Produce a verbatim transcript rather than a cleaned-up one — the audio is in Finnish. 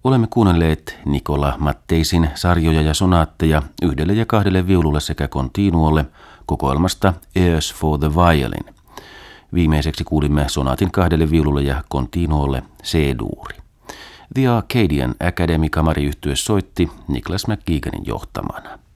Olemme kuunnelleet Nicola Matteisin sarjoja ja sonaatteja yhdelle ja kahdelle viululle sekä continuolle kokoelmasta Airs for the Violin. Viimeiseksi kuulimme sonaatin kahdelle viululle ja continuolle C-duuri. The Arcadian Academy -kamariyhtye soitti Nicholas McGeeganin johtamana.